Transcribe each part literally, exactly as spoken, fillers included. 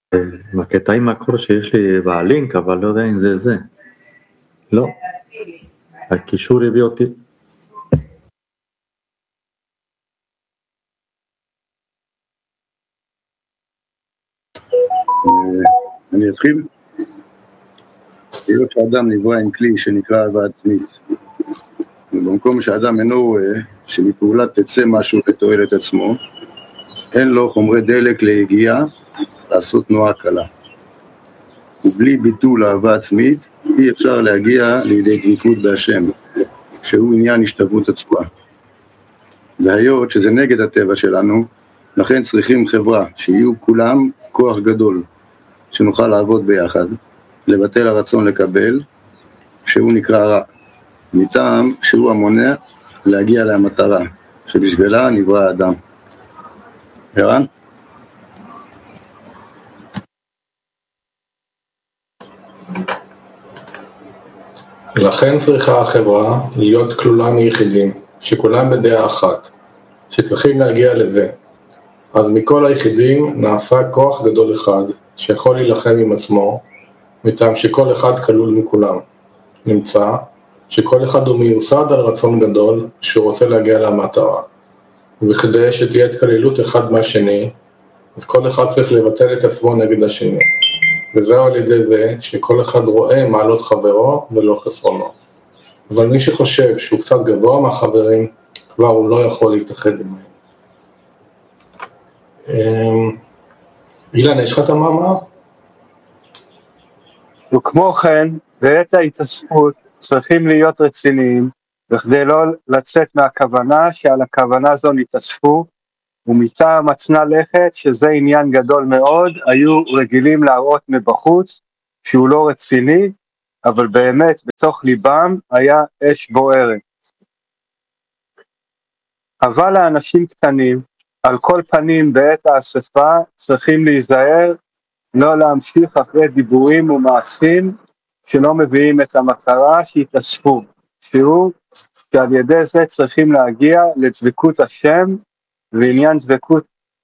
עם הקטעים מקור שיש לי בלינק, אבל לא יודע אם זה זה. לא. הקישור הביא אותי. אני אתחיל. היות שאדם נברא עם כלי שנקרא אהבה עצמית, ובמקום שאדם אינו רואה שמפעולה תצא משהו לתועלת עצמו, אין לו חומרי דלק להגיע לעשות תנועה קלה. ובלי ביטול אהבה עצמית אי אפשר להגיע לידי דבקות בהשם, שהוא עניין השתוות הצורה. והיות שזה נגד הטבע שלנו, לכן צריכים חברה שיהיו כולם כוח גדול, שנוכל לעבוד ביחד, לבטל הרצון לקבל, שהוא נקרא רע, מטעם שהוא המונע להגיע למטרה, שבשבילה נברא האדם. ערן? לכן צריכה החברה להיות כלולה מיחידים, שכולם בדעה אחת, שצריכים להגיע לזה. אז מכל היחידים נעשה כוח גדול אחד, שיכול להילחם עם עצמו, מטעם שכל אחד כלול מכולם. נמצא שכל אחד הוא מיוסד על רצון גדול, שהוא רוצה להגיע למטרה. ובכדי שתהיה התקללות אחד מהשני, אז כל אחד צריך לבטל את עצמו נגד השני. וזהו על ידי זה שכל אחד רואה מעלות חברו ולא חסרונו. אבל מי שחושב שהוא קצת גבוה מהחברים, כבר הוא לא יכול להתאחד עמהם. אילן, יש לך את המאמר? וכמו כן, בעת ההתעסקות צריכים להיות רציניים, בכדי לא לצאת מהכוונה שעל הכוונה זו נתאספו, ומטעם מצנע לכת, שזה עניין גדול מאוד, היו רגילים להראות מבחוץ שהוא לא רציני, אבל באמת בתוך ליבם היה אש בוערת. אבל האנשים קטנים, על כל פנים בעת האספה, צריכים להיזהר, לא להמשיך אחרי דיבורים ומעשים, שלא מביאים את המטרה שיתאספו, שהוא שעל ידי זה צריכים להגיע לדבקות השם, ועניין דבקות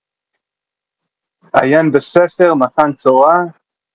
עיין בספר מתן תורה,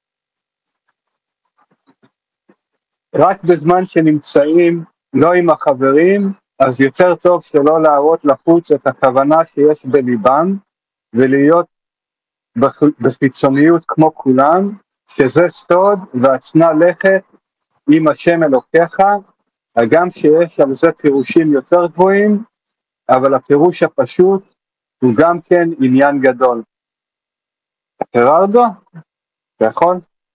רק בזמן שנמצאים לא עם החברים, אז יותר טוב שלא להראות לחוץ את הכוונה שיש בליבם, ולהיות בחיצוניות כמו כולם, שזה סוד והצנע לכת עם השם אלוקיך, הגם שיש על זה פירושים יותר גבוהים, אבל הפירוש הפשוט הוא גם כן עניין גדול. גררדו? אתה יכול?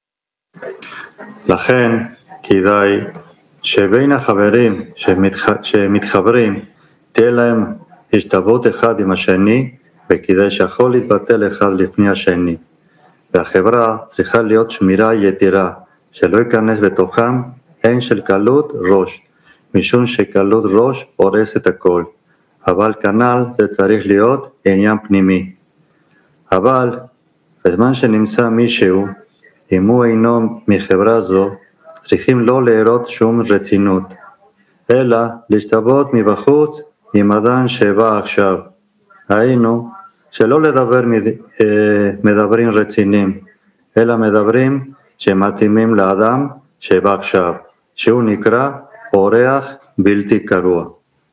לכן כדאי שבין החברים שמתח... שמתחברים תהיה להם השתוות אחד עם השני, וכדאי שיכול להתבטל אחד לפני השני. והחברה צריכה להיות שמירה יתירה, שלא ייכנס בתוכם אין של קלות ראש, משום שקלות ראש הורס את הכל. אבל כנ"ל זה צריך להיות עניין פנימי. אבל בזמן שנמצא מישהו, אם הוא אינו מחברה זו, צריכים לא להראות שום רצינות, אלא להשתוות מבחוץ עם אדם שבא עכשיו. היינו שלא לדבר מדברים רציניים, אלא מדברים שמתאימים לאדם שבא עכשיו, שהוא נקרא אורח בלתי קרוע.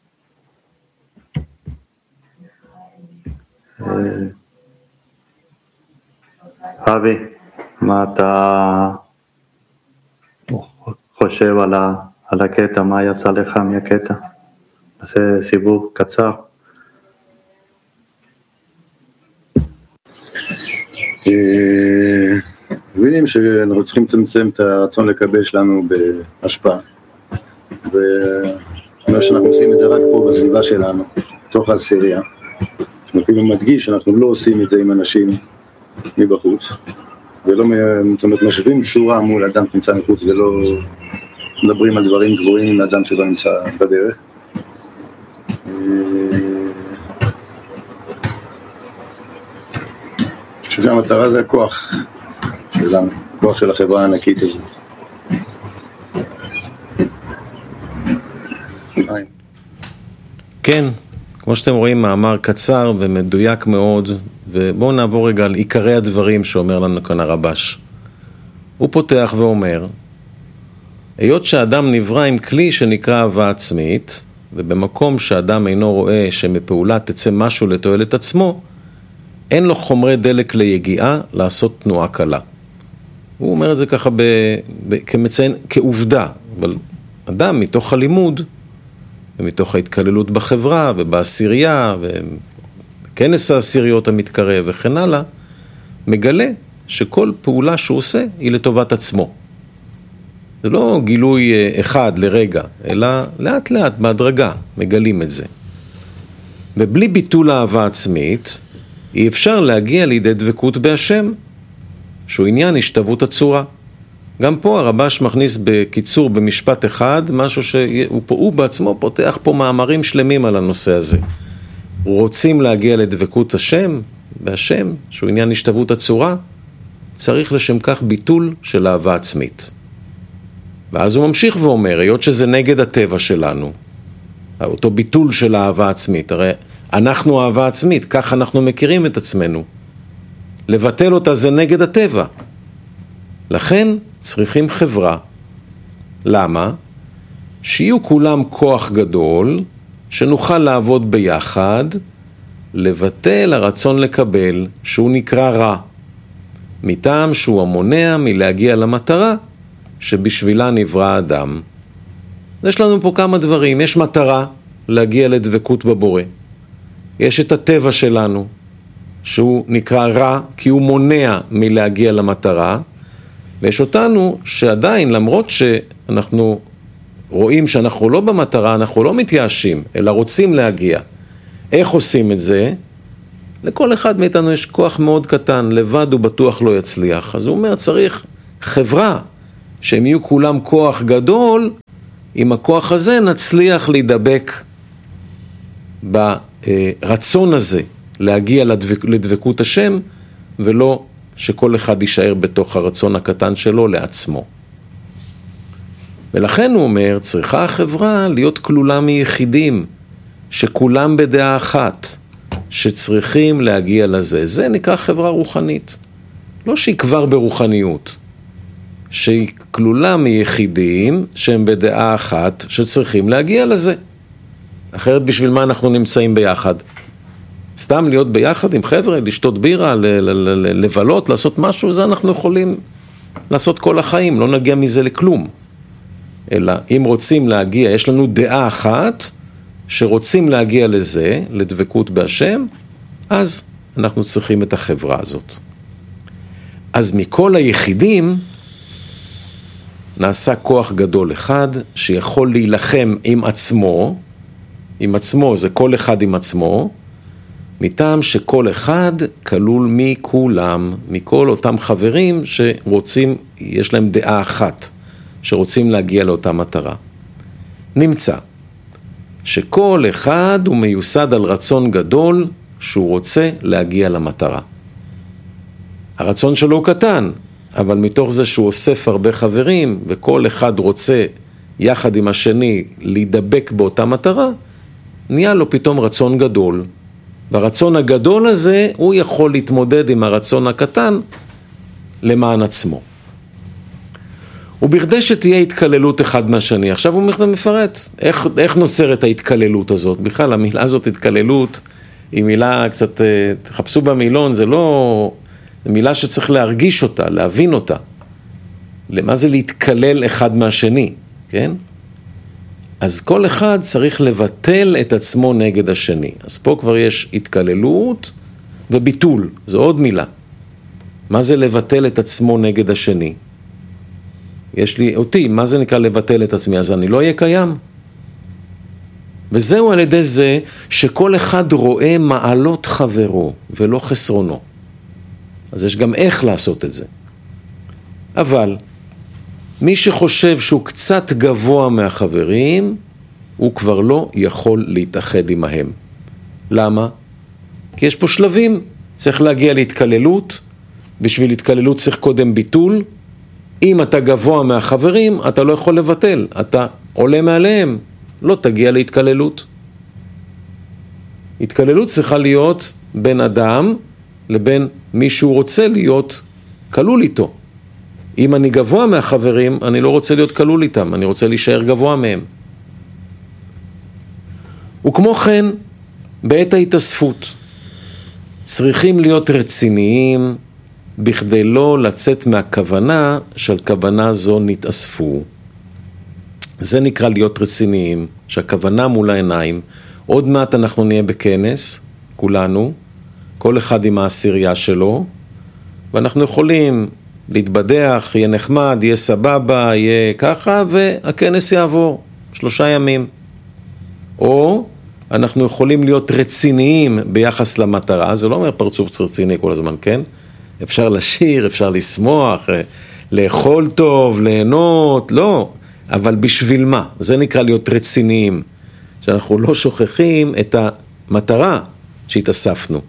אבי, מה אתה חושב על, ה, על הקטע, מה יצא לך מהקטע? נעשה סיבוב קצר. מבינים שאנחנו צריכים לצמצם את הרצון לקבל שלנו בהשפעה, ומה שאנחנו עושים את זה רק פה בסביבה שלנו, תוך העשירייה. אפילו מדגיש שאנחנו לא עושים את זה עם אנשים מבחוץ, ולא משווים שורה מול אדם שנמצא מחוץ, ולא מדברים על דברים גבוהים עם אדם שלא נמצא בדרך. אני חושב שהמטרה זה הכוח שלנו, הכוח של החברה הענקית הזו. כן, כמו שאתם רואים, מאמר קצר ומדויק מאוד, ובואו נעבור רגע על עיקרי הדברים שאומר לנו כאן הרבש. הוא פותח ואומר, היות שאדם נברא עם כלי שנקרא אהבה עצמית, ובמקום שאדם אינו רואה שמפעולה תצא משהו לתועלת עצמו, אין לו חומרי דלק ליגיעה לעשות תנועה קלה. הוא אומר את זה ככה ב, ב, כמציין, כעובדה, אבל אדם מתוך הלימוד, ומתוך ההתקללות בחברה ובעשירייה, ובכנס העשיריות המתקרב וכן הלאה, מגלה שכל פעולה שהוא עושה היא לטובת עצמו. זה לא גילוי אחד לרגע, אלא לאט לאט, בהדרגה, מגלים את זה. ובלי ביטול האהבה עצמית, אי אפשר להגיע לידי דבקות בהשם, שהוא עניין השתוות הצורה. גם פה הרבש מכניס בקיצור במשפט אחד, משהו שהוא פה, הוא בעצמו פותח פה מאמרים שלמים על הנושא הזה. רוצים להגיע לדבקות השם, בהשם, שהוא עניין השתוות הצורה, צריך לשם כך ביטול של אהבה עצמית. ואז הוא ממשיך ואומר, היות שזה נגד הטבע שלנו, אותו ביטול של האהבה עצמית, הרי אנחנו אהבה עצמית, כך אנחנו מכירים את עצמנו. לבטל אותה זה נגד הטבע. לכן צריכים חברה. למה? שיהיו כולם כוח גדול, שנוכל לעבוד ביחד, לבטל הרצון לקבל, שהוא נקרא רע. מטעם שהוא המונע מלהגיע למטרה, שבשבילה נברא האדם. יש לנו פה כמה דברים. יש מטרה להגיע לדבקות בבורא. יש את הטבע שלנו, שהוא נקרא רע, כי הוא מונע מלהגיע למטרה. ויש אותנו שעדיין, למרות שאנחנו רואים שאנחנו לא במטרה, אנחנו לא מתייאשים, אלא רוצים להגיע. איך עושים את זה? לכל אחד מאיתנו יש כוח מאוד קטן, לבד הוא בטוח לא יצליח. אז הוא אומר, צריך חברה, שהם יהיו כולם כוח גדול, עם הכוח הזה נצליח להידבק ברצון הזה, להגיע לדבק, לדבקות השם, ולא שכל אחד יישאר בתוך הרצון הקטן שלו לעצמו. ולכן הוא אומר, צריכה החברה להיות כלולה מיחידים, שכולם בדעה אחת, שצריכים להגיע לזה. זה נקרא חברה רוחנית. לא שהיא כבר ברוחניות, שהיא כלולה מיחידים שהם בדעה אחת שצריכים להגיע לזה. אחרת בשביל מה אנחנו נמצאים ביחד? סתם להיות ביחד עם חבר'ה, לשתות בירה, לבלות, לעשות משהו, זה אנחנו יכולים לעשות כל החיים, לא נגיע מזה לכלום. אלא אם רוצים להגיע, יש לנו דעה אחת שרוצים להגיע לזה, לדבקות בהשם, אז אנחנו צריכים את החברה הזאת. אז מכל היחידים נעשה כוח גדול אחד שיכול להילחם עם עצמו, עם עצמו זה כל אחד עם עצמו, מטעם שכל אחד כלול מכולם, מכל אותם חברים שרוצים, יש להם דעה אחת, שרוצים להגיע לאותה מטרה. נמצא שכל אחד הוא מיוסד על רצון גדול שהוא רוצה להגיע למטרה. הרצון שלו הוא קטן, אבל מתוך זה שהוא אוסף הרבה חברים, וכל אחד רוצה יחד עם השני להידבק באותה מטרה, נהיה לו פתאום רצון גדול. והרצון הגדול הזה, הוא יכול להתמודד עם הרצון הקטן למען עצמו. ובכדי שתהיה התקללות אחד מהשני, עכשיו הוא מפרט, איך, איך נוצרת ההתקללות הזאת? בכלל, המילה הזאת, התקללות, היא מילה קצת, תחפשו במילון, זה לא, זה מילה שצריך להרגיש אותה, להבין אותה. למה זה להתקלל אחד מהשני, כן? אז כל אחד צריך לבטל את עצמו נגד השני. אז פה כבר יש התקללות וביטול, זו עוד מילה. מה זה לבטל את עצמו נגד השני? יש לי אותי, מה זה נקרא לבטל את עצמי? אז אני לא אהיה קיים. וזהו על ידי זה שכל אחד רואה מעלות חברו ולא חסרונו. אז יש גם איך לעשות את זה. אבל מי שחושב שהוא קצת גבוה מהחברים, הוא כבר לא יכול להתאחד עמהם. למה? כי יש פה שלבים. צריך להגיע להתקללות. בשביל התקללות צריך קודם ביטול. אם אתה גבוה מהחברים, אתה לא יכול לבטל. אתה עולה מעליהם, לא תגיע להתקללות. התקללות צריכה להיות בין אדם לבין מי שהוא רוצה להיות כלול איתו. אם אני גבוה מהחברים, אני לא רוצה להיות כלול איתם, אני רוצה להישאר גבוה מהם. וכמו כן, בעת ההתאספות, צריכים להיות רציניים בכדי לא לצאת מהכוונה של כוונה זו נתאספו. זה נקרא להיות רציניים, שהכוונה מול העיניים. עוד מעט אנחנו נהיה בכנס, כולנו, כל אחד עם העשירייה שלו, ואנחנו יכולים להתבדח, יהיה נחמד, יהיה סבבה, יהיה ככה, והכנס יעבור שלושה ימים. או אנחנו יכולים להיות רציניים ביחס למטרה, זה לא אומר פרצוף רציני כל הזמן, כן? אפשר לשיר, אפשר לשמוח, לאכול טוב, ליהנות, לא, אבל בשביל מה? זה נקרא להיות רציניים, שאנחנו לא שוכחים את המטרה שהתאספנו.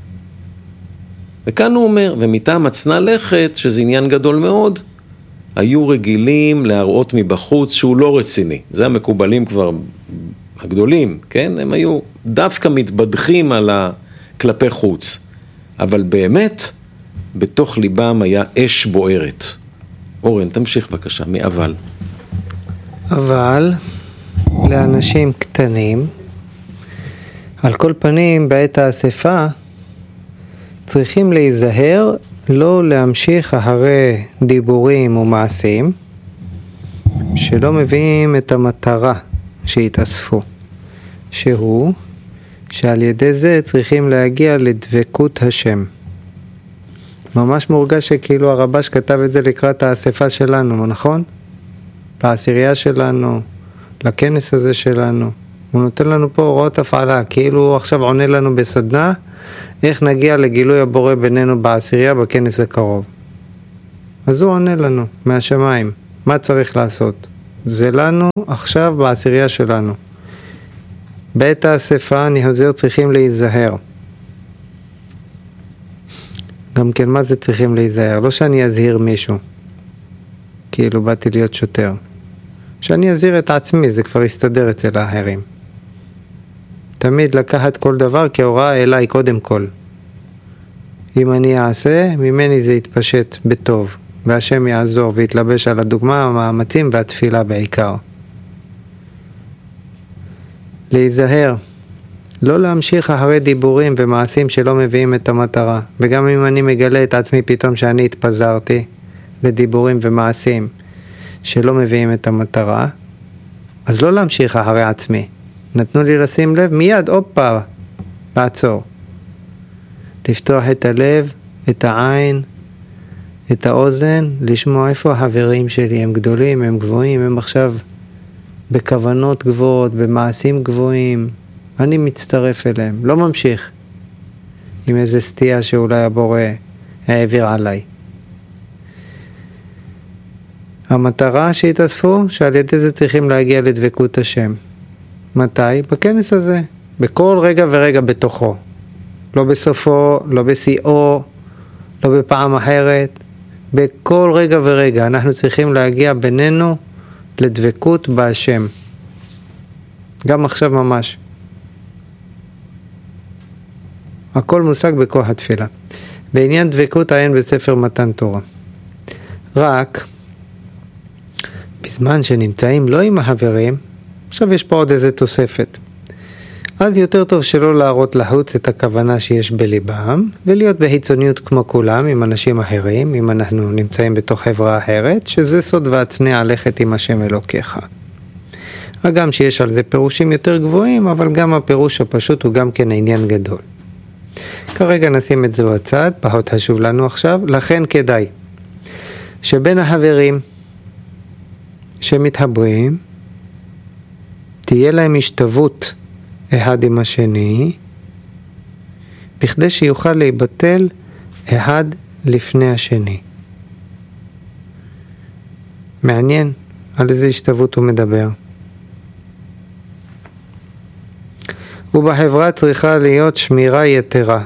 וכאן הוא אומר, ומטעם מצנע לכת, שזה עניין גדול מאוד, היו רגילים להראות מבחוץ שהוא לא רציני. זה המקובלים כבר הגדולים, כן? הם היו דווקא מתבדחים על כלפי חוץ. אבל באמת, בתוך ליבם היה אש בוערת. אורן, תמשיך בבקשה, מאבל. אבל לאנשים קטנים, על כל פנים בעת האספה, צריכים להיזהר לא להמשיך אחרי דיבורים ומעשים שלא מביאים את המטרה שהתאספו, שהוא שעל ידי זה צריכים להגיע לדבקות השם. ממש מורגש שכאילו הרבש כתב את זה לקראת האספה שלנו, נכון? לעשירייה שלנו, לכנס הזה שלנו. הוא נותן לנו פה הוראות הפעלה, כאילו הוא עכשיו עונה לנו בסדנה, איך נגיע לגילוי הבורא בינינו בעשירייה בכנס הקרוב. אז הוא עונה לנו מהשמיים, מה צריך לעשות? זה לנו עכשיו בעשירייה שלנו. בעת האספה אני חוזר צריכים להיזהר. גם כן מה זה צריכים להיזהר? לא שאני אזהיר מישהו, כאילו באתי להיות שוטר. שאני אזהיר את עצמי, זה כבר יסתדר אצל האחרים. תמיד לקחת כל דבר כהוראה אליי קודם כל. אם אני אעשה, ממני זה יתפשט בטוב, והשם יעזור ויתלבש על הדוגמה, המאמצים והתפילה בעיקר. להיזהר, לא להמשיך אחרי דיבורים ומעשים שלא מביאים את המטרה, וגם אם אני מגלה את עצמי פתאום שאני התפזרתי לדיבורים ומעשים שלא מביאים את המטרה, אז לא להמשיך אחרי עצמי. נתנו לי לשים לב, מיד, אופה, לעצור. לפתוח את הלב, את העין, את האוזן, לשמוע איפה החברים שלי, הם גדולים, הם גבוהים, הם עכשיו בכוונות גבוהות, במעשים גבוהים, אני מצטרף אליהם, לא ממשיך עם איזה סטייה שאולי הבורא העביר עליי. המטרה שהתאספו, שעל ידי זה צריכים להגיע לדבקות השם. מתי? בכנס הזה, בכל רגע ורגע בתוכו. לא בסופו, לא בשיאו, לא בפעם אחרת. בכל רגע ורגע אנחנו צריכים להגיע בינינו לדבקות בהשם. גם עכשיו ממש. הכל מושג בכוח התפילה. בעניין דבקות העין בספר מתן תורה. רק בזמן שנמצאים לא עם החברים, עכשיו יש פה עוד איזה תוספת. אז יותר טוב שלא להראות לחוץ את הכוונה שיש בליבם, ולהיות בחיצוניות כמו כולם עם אנשים אחרים, אם אנחנו נמצאים בתוך חברה אחרת, שזה סוד והצנע ללכת עם השם אלוקיך. הגם שיש על זה פירושים יותר גבוהים, אבל גם הפירוש הפשוט הוא גם כן עניין גדול. כרגע נשים את זה בצד, פחות חשוב לנו עכשיו, לכן כדאי שבין החברים שמתחברים, תהיה להם השתוות אחד עם השני, בכדי שיוכל להיבטל אחד לפני השני. מעניין על איזה השתוות הוא מדבר. ובחברה צריכה להיות שמירה יתרה,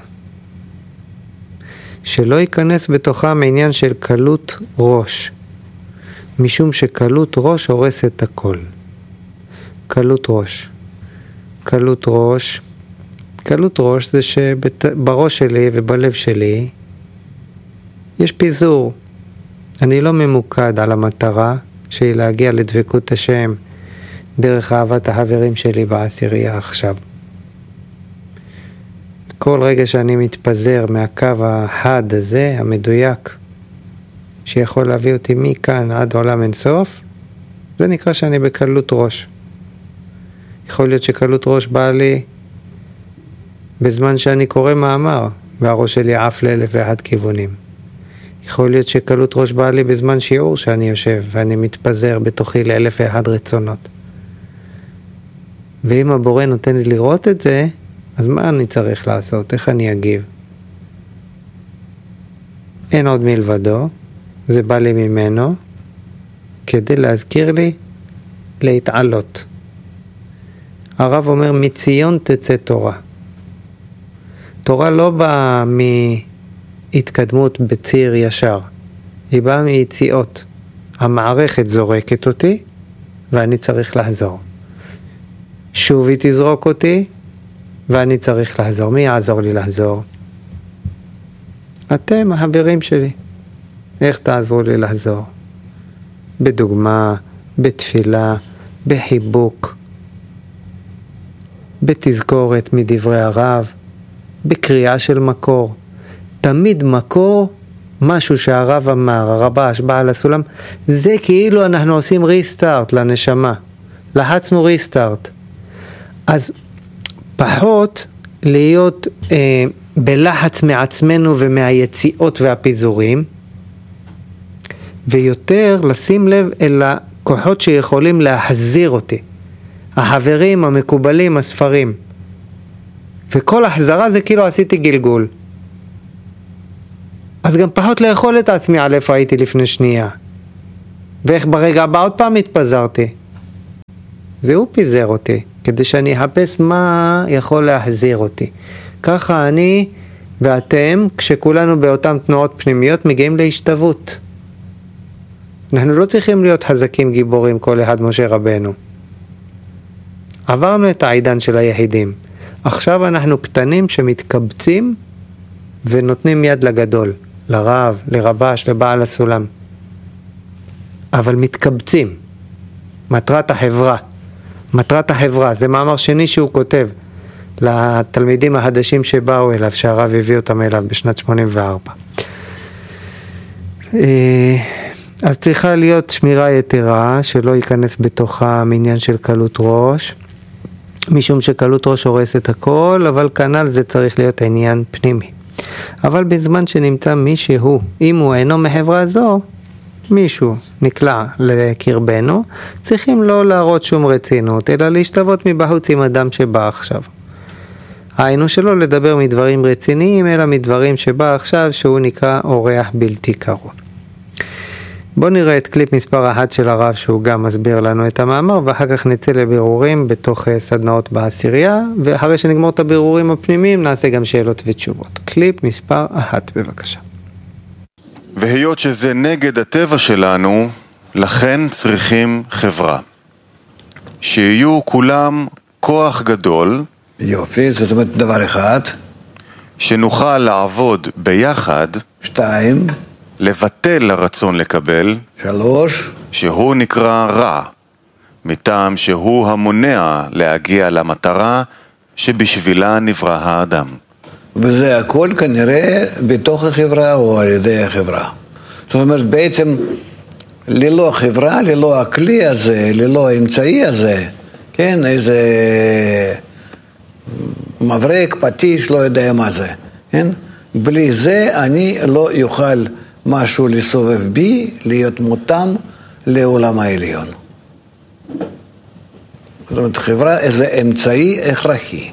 שלא ייכנס בתוכם עניין של קלות ראש, משום שקלות ראש הורס את הכל. קלות ראש. קלות ראש, קלות ראש זה שבראש שלי ובלב שלי יש פיזור. אני לא ממוקד על המטרה שהיא להגיע לדבקות השם דרך אהבת החברים שלי בעשירייה עכשיו. כל רגע שאני מתפזר מהקו החד הזה, המדויק, שיכול להביא אותי מכאן עד עולם אינסוף, זה נקרא שאני בקלות ראש. יכול להיות שקלות ראש באה לי בזמן שאני קורא מאמר, והראש שלי עף לאלף ואחד כיוונים. יכול להיות שקלות ראש באה לי בזמן שיעור שאני יושב, ואני מתפזר בתוכי לאלף ואחד רצונות. ואם הבורא נותן לי לראות את זה, אז מה אני צריך לעשות? איך אני אגיב? אין עוד מלבדו, זה בא לי ממנו, כדי להזכיר לי להתעלות. הרב אומר, מציון תצא תורה. תורה לא באה מהתקדמות בציר ישר, היא באה מיציאות. המערכת זורקת אותי, ואני צריך לחזור. שוב היא תזרוק אותי, ואני צריך לחזור. מי יעזור לי לחזור? אתם, החברים שלי. איך תעזרו לי לחזור? בדוגמה, בתפילה, בחיבוק, בתזכורת מדברי הרב, בקריאה של מקור. תמיד מקור, משהו שהרב אמר, הרבש, בעל הסולם, זה כאילו אנחנו עושים ריסטארט לנשמה. לחצנו ריסטארט. אז פחות להיות אה, בלחץ מעצמנו ומהיציאות והפיזורים, ויותר לשים לב אל הכוחות שיכולים להחזיר אותי. החברים, המקובלים, הספרים. וכל החזרה זה כאילו עשיתי גלגול. אז גם פחות לאכול את עצמי על איפה הייתי לפני שנייה. ואיך ברגע הבא עוד פעם התפזרתי. זהו פיזר אותי, כדי שאני אחפש מה יכול להחזיר אותי. ככה אני ואתם, כשכולנו באותן תנועות פנימיות, מגיעים להשתוות. אנחנו לא צריכים להיות חזקים גיבורים, כל אחד משה רבנו. עברנו את העידן של היחידים. עכשיו אנחנו קטנים שמתקבצים ונותנים יד לגדול, לרב, לרבש, לבעל הסולם. אבל מתקבצים. מטרת החברה. מטרת החברה, זה מאמר שני שהוא כותב לתלמידים החדשים שבאו אליו, שהרב הביא אותם אליו בשנת שמונים וארבע. אז צריכה להיות שמירה יתרה, שלא ייכנס בתוכה מעניין של קלות ראש, משום שקלות ראש הורס את הכל, אבל כנ"ל זה צריך להיות עניין פנימי. אבל בזמן שנמצא מישהו, אם הוא אינו מחברה זו, מישהו נקלע לקרבנו, צריכים לא להראות שום רצינות, אלא להשתוות מבחוץ עם אדם שבא עכשיו. היינו שלא לדבר מדברים רציניים, אלא מדברים שבא עכשיו, שהוא נקרא אורח בלתי קרוב. בואו נראה את קליפ מספר אחת של הרב, שהוא גם מסביר לנו את המאמר, ואחר כך נצא לבירורים בתוך סדנאות בעשירייה, ואחרי שנגמור את הבירורים הפנימיים, נעשה גם שאלות ותשובות. קליפ מספר אחת, בבקשה. והיות שזה נגד הטבע שלנו, לכן צריכים חברה. שיהיו כולם כוח גדול. יופי, זאת אומרת דבר אחד. שנוכל לעבוד ביחד. שתיים. לבטל הרצון לקבל. שלוש. שהוא נקרא רע, מטעם שהוא המונע להגיע למטרה שבשבילה נברא האדם. וזה הכל כנראה בתוך החברה או על ידי החברה. זאת אומרת, בעצם ללא החברה, ללא הכלי הזה, ללא האמצעי הזה, כן, איזה מברק, פטיש, לא יודע מה זה, כן? בלי זה אני לא יוכל משהו לסובב בי, להיות מותם לעולם העליון. זאת אומרת, חברה איזה אמצעי הכרחי.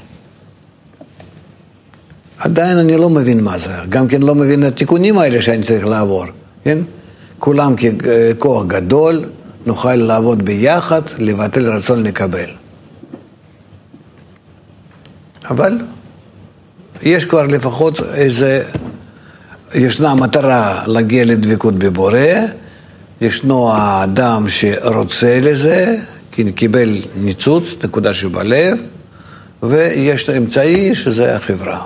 עדיין אני לא מבין מה זה, גם כן לא מבין את התיקונים האלה שאני צריך לעבור, כן? כולם ככוח גדול, נוכל לעבוד ביחד, לבטל רצון לקבל. אבל יש כבר לפחות איזה, ישנה מטרה להגיע לדבקות בבורא, ישנו האדם שרוצה לזה, כי קיבל ניצוץ, נקודה שבלב, ויש אמצעי שזה החברה.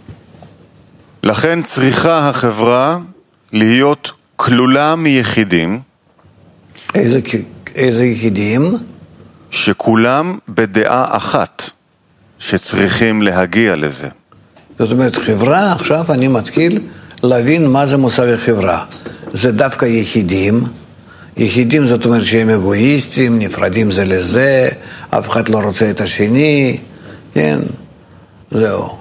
לכן צריכה החברה להיות כלולה מיחידים. איזה, איזה יחידים? שכולם בדעה אחת שצריכים להגיע לזה. זאת אומרת, חברה, עכשיו אני מתחיל להבין מה זה מושג חברה. זה דווקא יחידים. יחידים זאת אומרת שהם אגואיסטים, נפרדים זה לזה, אף אחד לא רוצה את השני, כן? זהו.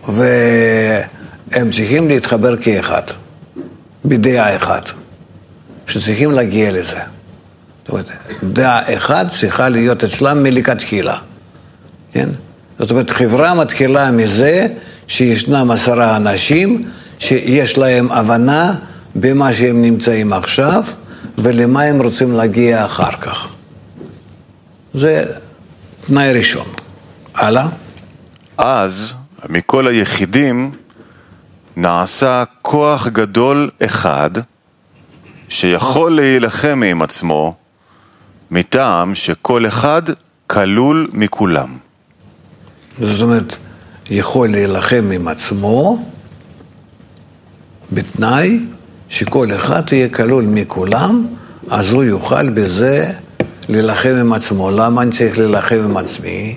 והם צריכים להתחבר כאחד, בדעה אחת, שצריכים להגיע לזה. זאת אומרת, דעה אחת צריכה להיות אצלם מלכתחילה, כן? זאת אומרת, חברה מתחילה מזה שישנם עשרה אנשים שיש להם הבנה במה שהם נמצאים עכשיו ולמה הם רוצים להגיע אחר כך. זה תנאי ראשון. הלאה? אז מכל היחידים נעשה כוח גדול אחד שיכול להילחם עם עצמו מטעם שכל אחד כלול מכולם. זאת אומרת, יכול להילחם עם עצמו בתנאי שכל אחד יהיה כלול מכולם, אז הוא יוכל בזה להילחם עם עצמו. למה אני צריך להילחם עם עצמי?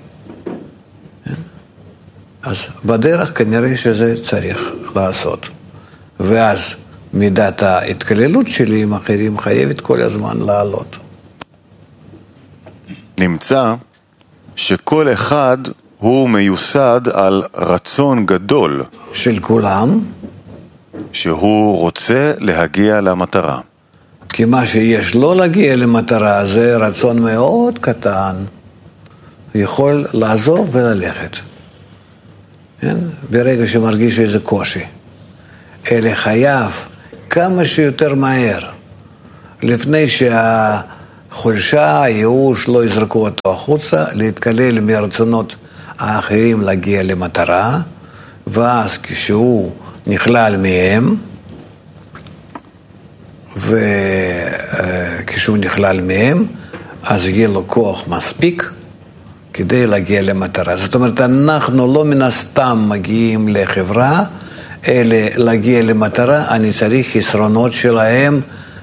אז בדרך כנראה שזה צריך לעשות. ואז מידת ההתכללות שלי עם אחרים חייבת כל הזמן לעלות. נמצא שכל אחד הוא מיוסד על רצון גדול של כולם, שהוא רוצה להגיע למטרה. כי מה שיש לו להגיע למטרה זה רצון מאוד קטן, יכול לעזוב וללכת. כן? ברגע שמרגיש איזה קושי. אלא חייב כמה שיותר מהר, לפני שהחולשה, הייאוש, לא יזרקו אותו החוצה, להתקלל מרצונות האחרים להגיע למטרה, ואז כשהוא נכלל מהם, וכשהוא נכלל מהם, אז יהיה לו כוח מספיק כדי להגיע למטרה. זאת אומרת, אנחנו לא מן הסתם מגיעים לחברה, אלא להגיע למטרה, אני צריך חסרונות שלהם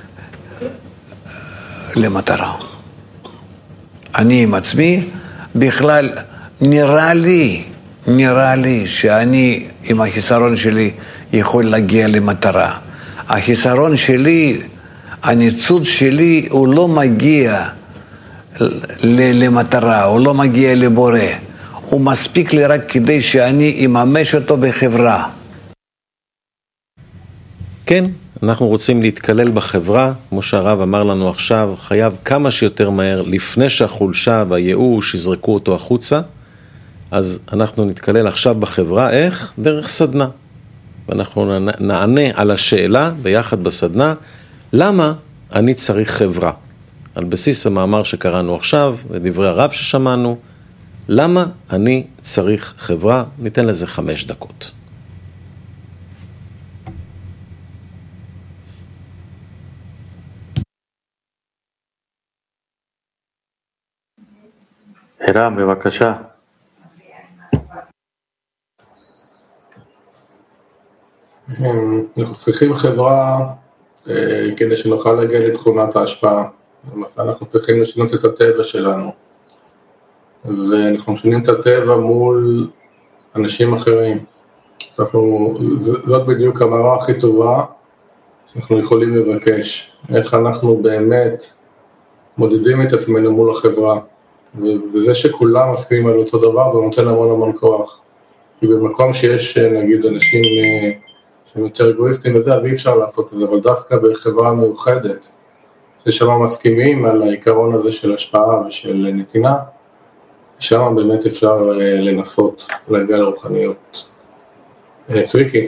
למטרה. אני עם עצמי, בכלל נראה לי, נראה לי שאני עם החיסרון שלי יכול להגיע למטרה. החיסרון שלי, הניצוץ שלי, הוא לא מגיע למטרה, הוא לא מגיע לבורא. הוא מספיק לי רק כדי שאני אממש אותו בחברה. כן, אנחנו רוצים להתקלל בחברה, כמו שהרב אמר לנו עכשיו, חייב כמה שיותר מהר, לפני שהחולשה והייאוש יזרקו אותו החוצה, אז אנחנו נתקלל עכשיו בחברה, איך? דרך סדנה. ואנחנו נענה על השאלה ביחד בסדנה, למה אני צריך חברה? על בסיס המאמר שקראנו עכשיו, ודברי הרב ששמענו, למה אני צריך חברה? ניתן לזה חמש דקות. הרב, בבקשה. אנחנו צריכים חברה כדי שנוכל להגיע לתכונת ההשפעה. למעשה אנחנו צריכים לשנות את הטבע שלנו. ואנחנו משנים את הטבע מול אנשים אחרים. אנחנו, זאת בדיוק המראה הכי טובה שאנחנו יכולים לבקש. איך אנחנו באמת מודדים את עצמנו מול החברה. וזה שכולם מסכימים על אותו דבר, זה נותן המון המון כוח. כי במקום שיש, נגיד, אנשים שהם יותר אגואיסטים וזה, אז אי אפשר לעשות את זה, אבל דווקא בחברה מיוחדת, ששם מסכימים על העיקרון הזה של השפעה ושל נתינה, שם באמת אפשר לנסות להגיע לרוחניות. צביקי.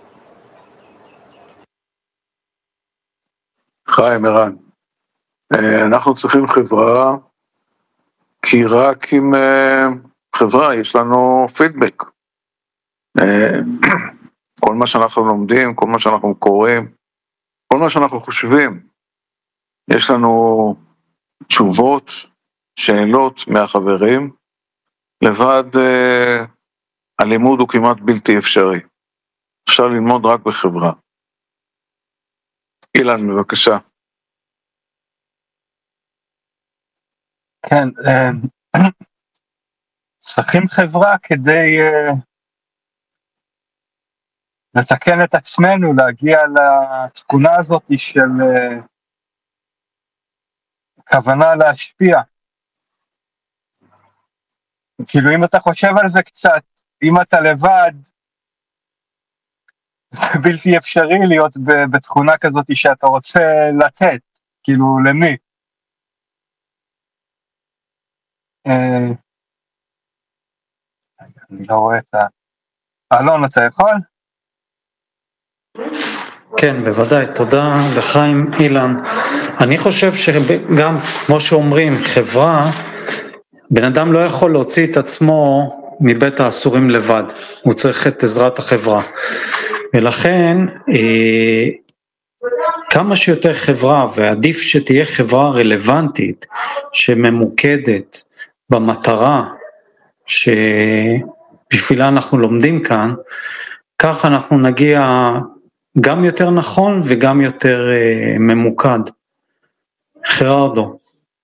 חיים, ערן. אנחנו צריכים חברה, כי רק עם חברה יש לנו פידבק. כל מה שאנחנו לומדים, כל מה שאנחנו קוראים, כל מה שאנחנו חושבים, יש לנו תשובות, שאלות מהחברים, לבד אה, הלימוד הוא כמעט בלתי אפשרי. אפשר ללמוד רק בחברה. אילן, בבקשה. כן, צריכים חברה כדי לתקן את עצמנו, להגיע לתכונה הזאת של כוונה להשפיע. כאילו אם אתה חושב על זה קצת, אם אתה לבד, זה בלתי אפשרי להיות בתכונה כזאת שאתה רוצה לתת, כאילו למי? אני לא רואה את ה... אלון, אתה יכול? כן, בוודאי, תודה לחיים אילן. אני חושב שגם, כמו שאומרים, חברה, בן אדם לא יכול להוציא את עצמו מבית האסורים לבד, הוא צריך את עזרת החברה. ולכן, אה, כמה שיותר חברה, ועדיף שתהיה חברה רלוונטית, שממוקדת במטרה, שבשבילה אנחנו לומדים כאן, כך אנחנו נגיע גם יותר נכון וגם יותר אה, ממוקד. חררדו.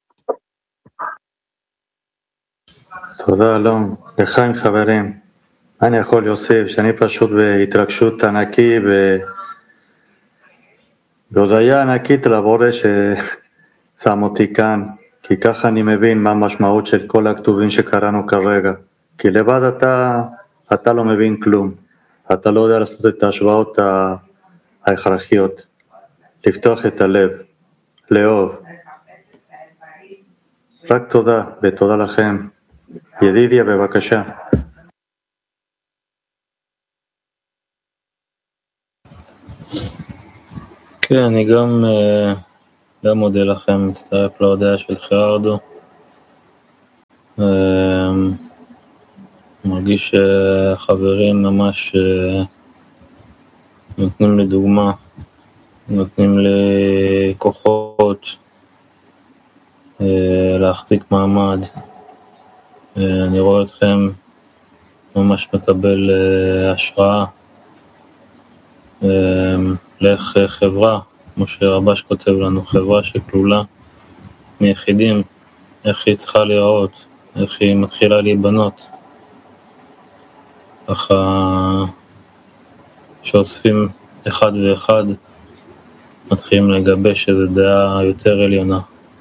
תודה אלון, לחיים חברים. אני יכול להוסיף שאני פשוט בהתרגשות ענקי, בהודעה ענקית לבורא ששם אותי כאן, כי ככה אני מבין מה המשמעות של כל הכתובים שקראנו כרגע. כי לבד אתה, אתה לא מבין כלום, אתה לא יודע לעשות את ההשוואות ההכרחיות, לפתוח את הלב, לאהוב. רק תודה, ותודה לכם. ידידיה, בבקשה. כן, אני גם, גם מודה לכם, מצטרף להודעה של חררדו. מרגיש שהחברים ממש נותנים לי דוגמה, נותנים לי כוחות להחזיק מעמד. אני רואה אתכם ממש מקבל השראה לאיך חברה, כמו שרבש כותב לנו, חברה שכלולה מיחידים, איך היא צריכה להיראות, איך היא מתחילה להיבנות. ככה שאוספים אחד ואחד, מתחילים לגבש איזו דעה יותר עליונה.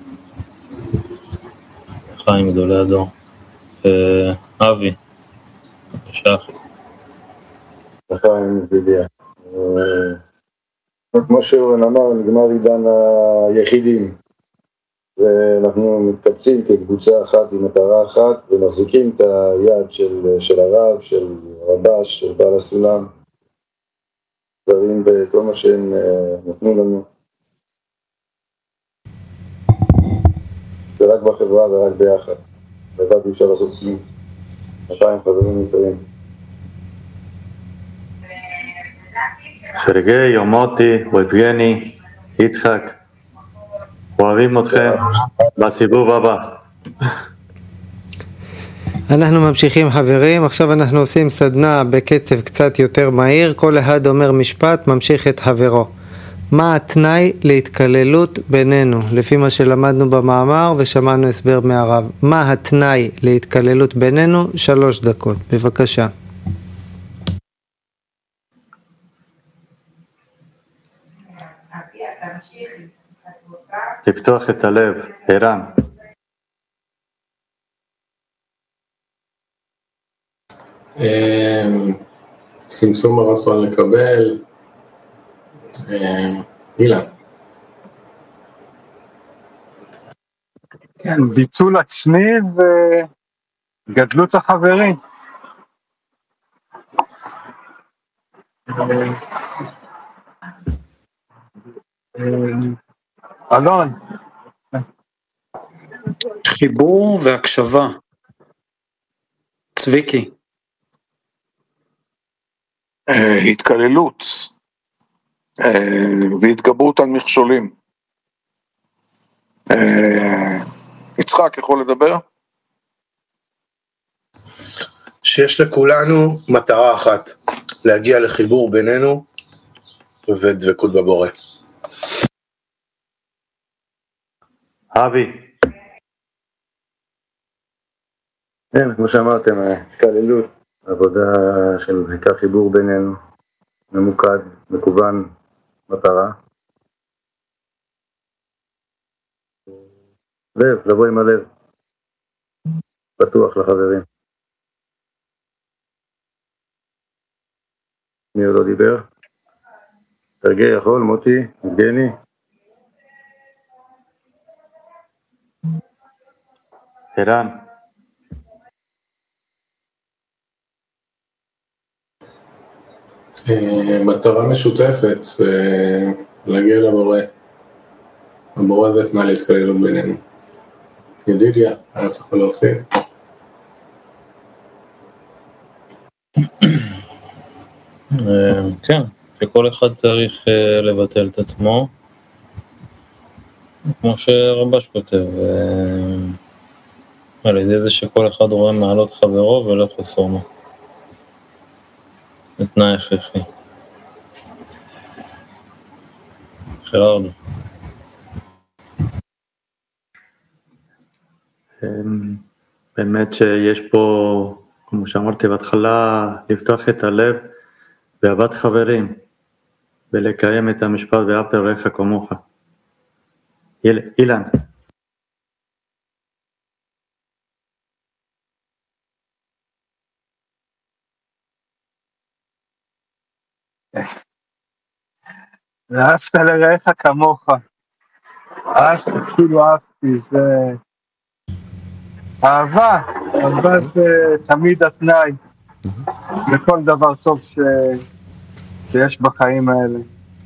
חיים גדולי הדור. אבי, בבקשה אחי. חיים גדוליה. כמו שאורן אמר, נגמר עידן היחידים, ואנחנו מתקבצים כקבוצה אחת עם מטרה אחת, ומחזיקים את היד של, של הרב, של רבש, של בעל הסולם, דברים בכל מה שהם נתנו לנו. זה רק בחברה ורק ביחד. לבד אי אפשר לעשות כלום. מאתיים חברים ניתרים. סרגי, מוטי, יבגני, יצחק, אוהבים אתכם בסיבוב הבא. אנחנו ממשיכים חברים, עכשיו אנחנו עושים סדנה בקצב קצת יותר מהיר, כל אחד אומר משפט, ממשיך את חברו. מה התנאי להתקללות בינינו? לפי מה שלמדנו במאמר ושמענו הסבר מהרב. מה התנאי להתקללות בינינו? שלוש דקות, בבקשה. לפתוח את הלב, ערן. צמצום הרצון לקבל. אילן. כן, ביטול עצמי וגדלות החברים. אלון. חיבור והקשבה. צביקי. התקללות והתגברות על מכשולים. יצחק יכול לדבר? שיש לכולנו מטרה אחת, להגיע לחיבור בינינו ודבקות בבורא. אבי. כן, כמו שאמרתם, התקללות, עבודה של בעיקר חיבור בינינו, ממוקד, מקוון, מטרה. לב, לבוא עם הלב, פתוח לחברים. מי עוד לא דיבר? תרגי יכול, מוטי, יבגני. ערן. מטרה משותפת, להגיע לבורא. הבורא זה תנאי להתקללות בינינו. ידידיה, מה אתה יכול להוסיף? כן, שכל אחד צריך לבטל את עצמו, כמו שרבש כותב, על ידי זה שכל אחד רואה מעלות חברו ולא חסרונו. זה תנאי הכרחי. חררנו. באמת שיש פה, כמו שאמרתי בהתחלה, לפתוח את הלב באהבת חברים, ולקיים את המשפט ואהבת לרעך כמוך. אילן. ואהבת לרעך כמוך. אהבת, כאילו אהבתי, זה... אהבה, אהבה זה תמיד התנאי לכל דבר טוב ש... שיש בחיים האלה.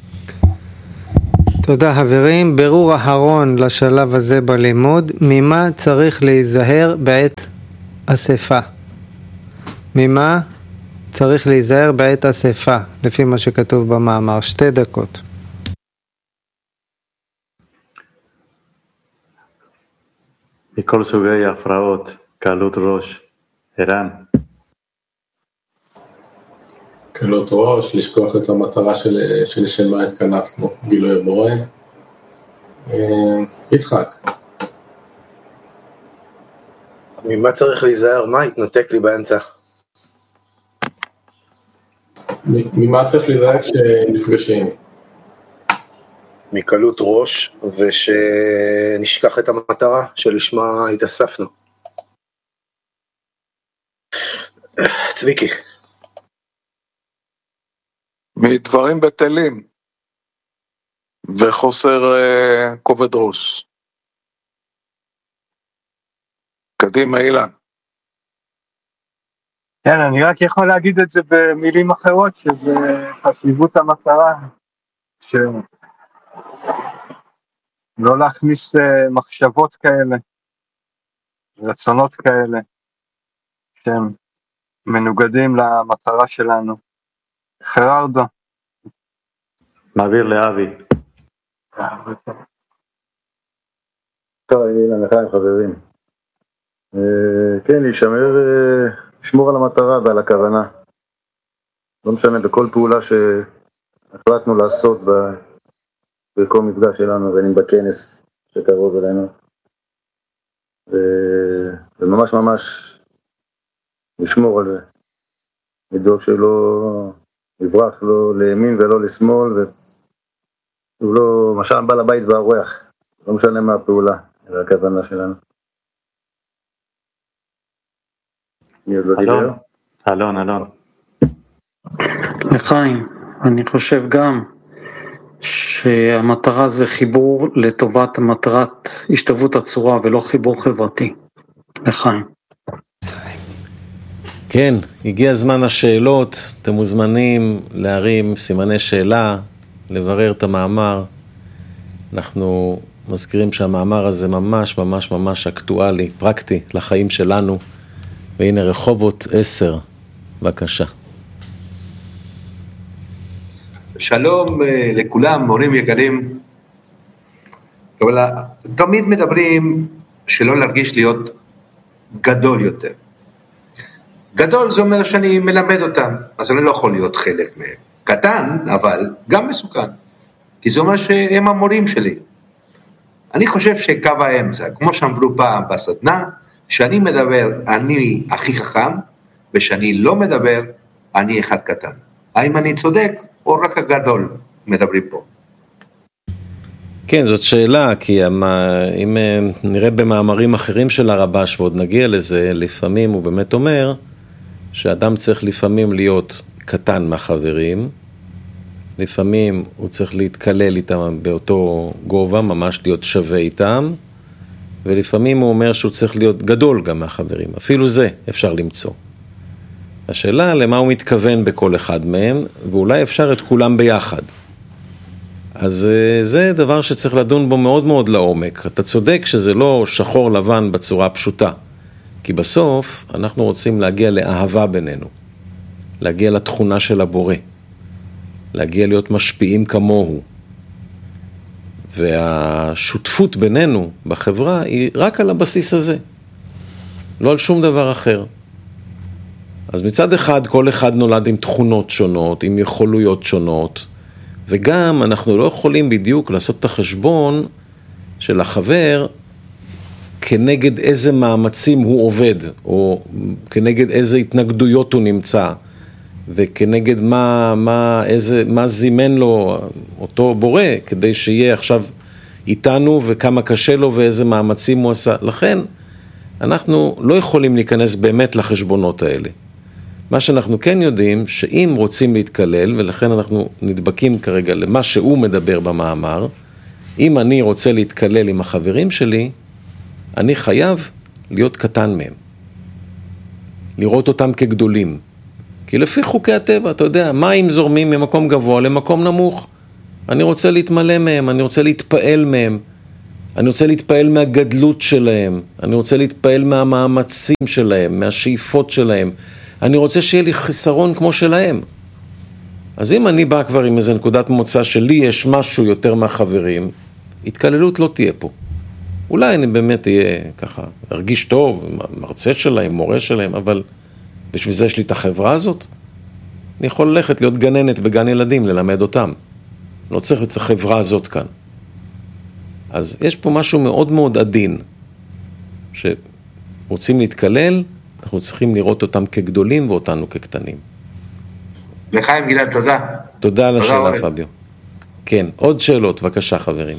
תודה חברים. ברור אחרון לשלב הזה בלימוד, ממה צריך להיזהר בעת אספה? ממה צריך להיזהר בעת אספה, לפי מה שכתוב במאמר? שתי דקות. מכל סוגי ההפרעות, קלות ראש. ערן. קלות ראש, לשכוח את המטרה של, של לשם מה התכנסנו, גילוי הבורא. יצחק. ממה צריך להיזהר? מה? התנתק לי באמצע. ממה צריך להיזהר כשנפגשים? מקלות ראש, ושנשכח את המטרה שלשמה התאספנו. צביקי. מדברים בטלים וחוסר uh, כובד ראש. קדימה אילן. כן, אני רק יכול להגיד את זה במילים אחרות, שזה חשיבות המטרה, שלא להכניס uh, מחשבות כאלה, רצונות כאלה, שהם מנוגדים למטרה שלנו. חררדו. מעביר לאבי. טוב, אילן, לחיים חברים. כן, להישמר, לשמור על המטרה ועל הכוונה. לא משנה, בכל פעולה שהחלטנו לעשות בכל מפגש שלנו, בין אם בכנס שקרוב אלינו. וממש ממש לשמור על זה. לדאוג שלא יברח לא לימין ולא לשמאל, והוא לא, משל בעל הבית והרוח, לא משנה מה הפעולה, אלא הכוונה שלנו. מי עוד לא דיבר? אלון, אלון. לחיים, אני חושב גם שהמטרה זה חיבור לטובת מטרת השתוות הצורה ולא חיבור חברתי. לחיים. כן, הגיע זמן השאלות, אתם מוזמנים להרים סימני שאלה, לברר את המאמר. אנחנו מזכירים שהמאמר הזה ממש ממש ממש אקטואלי, פרקטי לחיים שלנו. והנה רחובות עשר, בבקשה. שלום לכולם, מורים יקרים. תמיד מדברים שלא להרגיש להיות גדול יותר. גדול זה אומר שאני מלמד אותם, אז אני לא יכול להיות חלק מהם. קטן, אבל גם מסוכן, כי זה אומר שהם המורים שלי. אני חושב שקו האמצע, כמו שאמרו פעם בסדנה, שאני מדבר, אני הכי חכם, ושאני לא מדבר, אני אחד קטן. האם אני צודק, או רק הגדול מדברים פה? כן, זאת שאלה, כי אם נראה במאמרים אחרים של הרבש, ועוד נגיע לזה, לפעמים הוא באמת אומר, שאדם צריך לפעמים להיות קטן מהחברים, לפעמים הוא צריך להתקלל איתם באותו גובה, ממש להיות שווה איתם, ולפעמים הוא אומר שהוא צריך להיות גדול גם מהחברים, אפילו זה אפשר למצוא. השאלה למה הוא מתכוון בכל אחד מהם, ואולי אפשר את כולם ביחד. אז זה דבר שצריך לדון בו מאוד מאוד לעומק. אתה צודק שזה לא שחור לבן בצורה פשוטה, כי בסוף אנחנו רוצים להגיע לאהבה בינינו, להגיע לתכונה של הבורא, להגיע להיות משפיעים כמוהו. והשותפות בינינו בחברה היא רק על הבסיס הזה, לא על שום דבר אחר. אז מצד אחד, כל אחד נולד עם תכונות שונות, עם יכולויות שונות, וגם אנחנו לא יכולים בדיוק לעשות את החשבון של החבר כנגד איזה מאמצים הוא עובד, או כנגד איזה התנגדויות הוא נמצא, וכנגד מה, מה, איזה, מה זימן לו אותו בורא, כדי שיהיה עכשיו איתנו וכמה קשה לו ואיזה מאמצים הוא עשה. לכן אנחנו לא יכולים להיכנס באמת לחשבונות האלה. מה שאנחנו כן יודעים, שאם רוצים להתקלל, ולכן אנחנו נדבקים כרגע למה שהוא מדבר במאמר, אם אני רוצה להתקלל עם החברים שלי, אני חייב להיות קטן מהם. לראות אותם כגדולים. כי לפי חוקי הטבע, אתה יודע, מים זורמים ממקום גבוה למקום נמוך. אני רוצה להתמלא מהם, אני רוצה להתפעל מהם, אני רוצה להתפעל מהגדלות שלהם, אני רוצה להתפעל מהמאמצים שלהם, מהשאיפות שלהם, אני רוצה שיהיה לי חיסרון כמו שלהם. אז אם אני בא כבר עם איזו נקודת מוצא שלי יש משהו יותר מהחברים, התקללות לא תהיה פה. אולי אני באמת אהיה ככה, ארגיש טוב, מרצה שלהם, מורה שלהם, אבל בשביל זה יש לי את החברה הזאת. אני יכול ללכת להיות גננת בגן ילדים, ללמד אותם. לא צריך את החברה הזאת כאן. אז יש פה משהו מאוד מאוד עדין, שרוצים להתקלל, אנחנו צריכים לראות אותם כגדולים ואותנו כקטנים. לחיים גלעד, תודה. תודה על השאלה, פביו. כן, עוד שאלות, בבקשה חברים.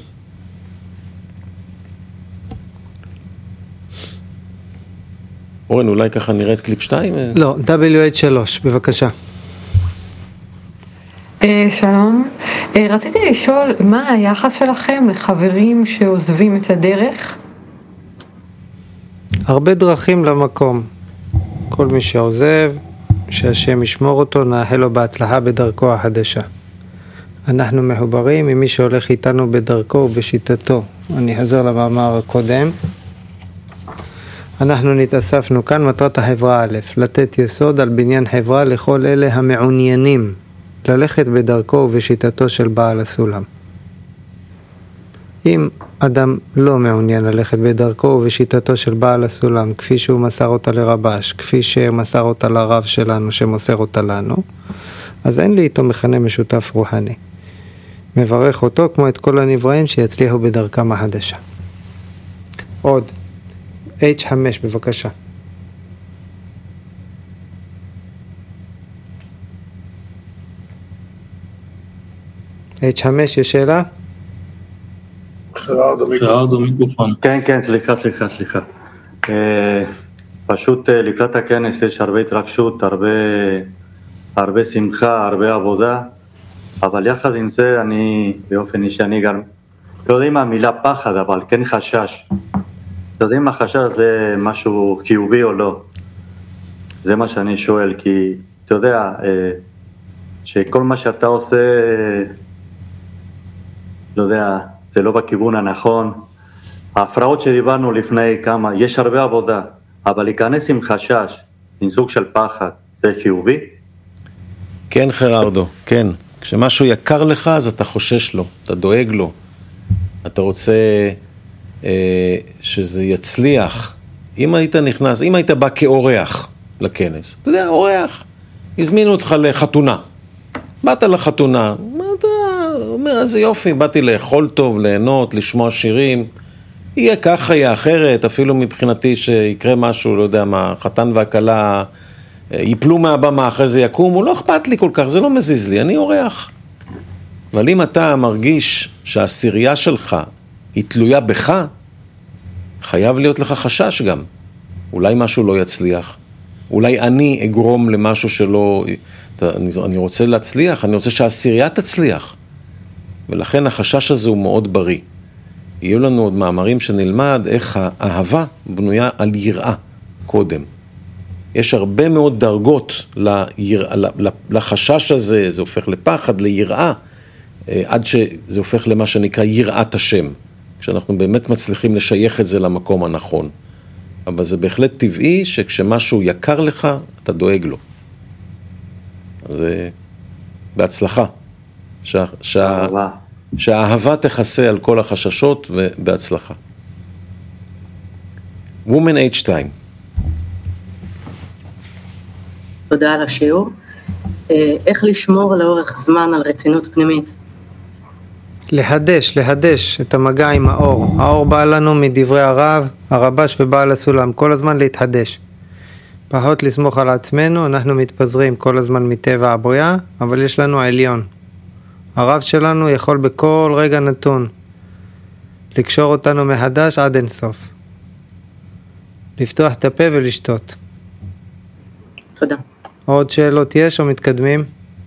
אורן, אולי ככה נראית קליפ שתיים? לא, דאבליו אייץ' שלוש, בבקשה. שלום, רציתי לשאול מה היחס שלכם לחברים שעוזבים את הדרך? הרבה דרכים למקום. כל מי שעוזב, שהשם ישמור אותו, נאחל לו בהצלחה בדרכו החדשה. אנחנו מחוברים עם מי שהולך איתנו בדרכו ובשיטתו. אני חוזר למאמר הקודם. אנחנו נתאספנו כאן, מטרת החברה א', לתת יסוד על בניין חברה לכל אלה המעוניינים ללכת בדרכו ובשיטתו של בעל הסולם. אם אדם לא מעוניין ללכת בדרכו ובשיטתו של בעל הסולם, כפי שהוא מסר אותה לרבש, כפי שמסר אותה לרב שלנו שמוסר אותה לנו, אז אין לי איתו מכנה משותף רוחני. מברך אותו כמו את כל הנבראים שיצליחו בדרכם החדשה. עוד, אייץ' חמש בבקשה. אייץ' חמש, יש שאלה? חררדו מיקרופון. כן, כן, סליחה, סליחה, סליחה. פשוט לקראת הכנס יש הרבה התרגשות, הרבה, הרבה שמחה, הרבה עבודה, אבל יחד עם זה אני, באופן אישי, אני גם, לא יודע אם המילה פחד, אבל כן חשש. לא יודע אם החשש זה משהו חיובי או לא. זה מה שאני שואל, כי אתה יודע, שכל מה שאתה עושה, לא יודע, זה לא בכיוון הנכון. ההפרעות שדיברנו לפני כמה, יש הרבה עבודה, אבל להיכנס עם חשש, עם סוג של פחד, זה חיובי? כן, חררדו, כן. כשמשהו יקר לך, אז אתה חושש לו, אתה דואג לו. אתה רוצה אה, שזה יצליח. אם היית נכנס, אם היית בא כאורח, לכנס. אתה יודע, אורח, הזמינו אותך לחתונה. באת לחתונה, מה אתה אומר, איזה יופי, באתי לאכול טוב, ליהנות, לשמוע שירים. יהיה ככה, יהיה אחרת, אפילו מבחינתי שיקרה משהו, לא יודע מה, חתן והקלה ייפלו מהבמה, אחרי זה יקומו, לא אכפת לי כל כך, זה לא מזיז לי, אני אורח. אבל אם אתה מרגיש שהעשירייה שלך היא תלויה בך, חייב להיות לך חשש גם. אולי משהו לא יצליח. אולי אני אגרום למשהו שלא... אני, אני רוצה להצליח, אני רוצה שהעשירייה תצליח. ולכן החשש הזה הוא מאוד בריא. יהיו לנו עוד מאמרים שנלמד איך האהבה בנויה על יראה קודם. יש הרבה מאוד דרגות ליראה, לחשש הזה, זה הופך לפחד, ליראה, עד שזה הופך למה שנקרא יראת השם, כשאנחנו באמת מצליחים לשייך את זה למקום הנכון. אבל זה בהחלט טבעי שכשמשהו יקר לך, אתה דואג לו. אז בהצלחה. שה, שה, שהאהבה תכסה על כל החששות ובהצלחה. Woman אייץ' שתיים. תודה על השיעור. איך לשמור לאורך זמן על רצינות פנימית? לחדש, לחדש את המגע עם האור. האור בא לנו מדברי הרב, הרבש ובעל הסולם, כל הזמן להתחדש. פחות לסמוך על עצמנו, אנחנו מתפזרים כל הזמן מטבע הבריאה, אבל יש לנו עליון. הרב שלנו יכול בכל רגע נתון לקשור אותנו מחדש עד אינסוף. לפתוח את הפה ולשתות. תודה. עוד שאלות יש או מתקדמים?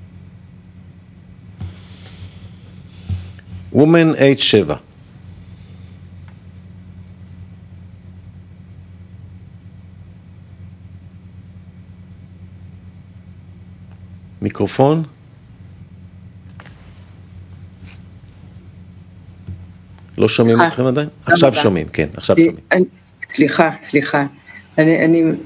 Woman אייץ' שבע. מיקרופון? לא שומעים אתכם עדיין? עכשיו שומעים, כן, עכשיו שומעים. סליחה, סליחה. אני, אני